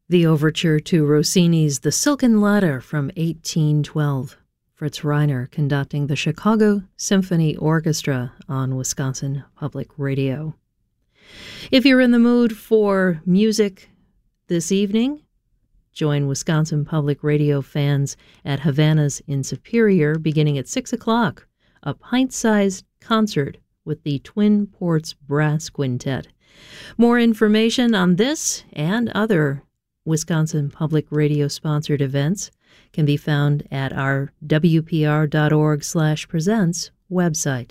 The overture to Rossini's The Silken Ladder from 1812. Fritz Reiner conducting the Chicago Symphony Orchestra on Wisconsin Public Radio. If you're in the mood for music this evening, join Wisconsin Public Radio fans at Havana's in Superior beginning at 6 o'clock, a pint-sized concert with the Twin Ports Brass Quintet. More information on this and other Wisconsin Public Radio sponsored events can be found at our WPR.org/presents website.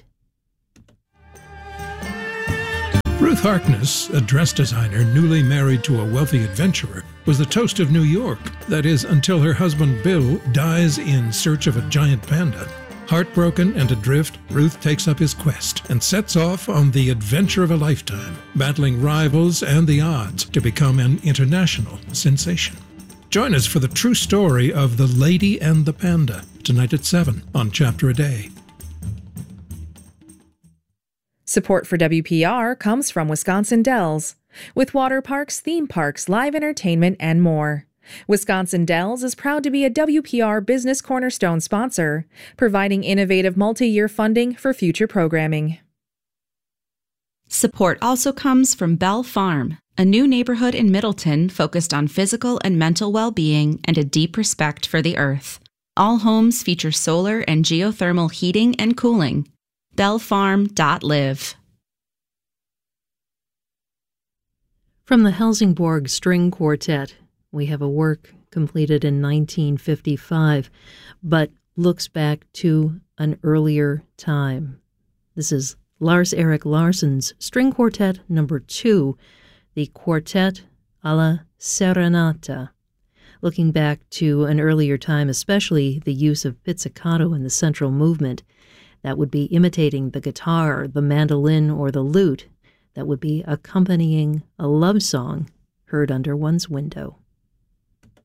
Ruth Harkness, a dress designer newly married to a wealthy adventurer, was the toast of New York. That is, until her husband Bill dies in search of a giant panda. Heartbroken and adrift, Ruth takes up his quest and sets off on the adventure of a lifetime, battling rivals and the odds to become an international sensation. Join us for the true story of The Lady and the Panda, tonight at 7 on Chapter a Day. Support for WPR comes from Wisconsin Dells, with water parks, theme parks, live entertainment, and more. Wisconsin Dells is proud to be a WPR Business Cornerstone sponsor, providing innovative multi-year funding for future programming. Support also comes from Bell Farm, a new neighborhood in Middleton focused on physical and mental well-being and a deep respect for the earth. All homes feature solar and geothermal heating and cooling. bellfarm.live. From the Helsingborg String Quartet, we have a work completed in 1955, but looks back to an earlier time. This is Lars-Erik Larsson's String Quartet No. 2, the Quartet alla Serenata, looking back to an earlier time, especially the use of pizzicato in the central movement. That would be imitating the guitar, the mandolin, or the lute that would be accompanying a love song heard under one's window.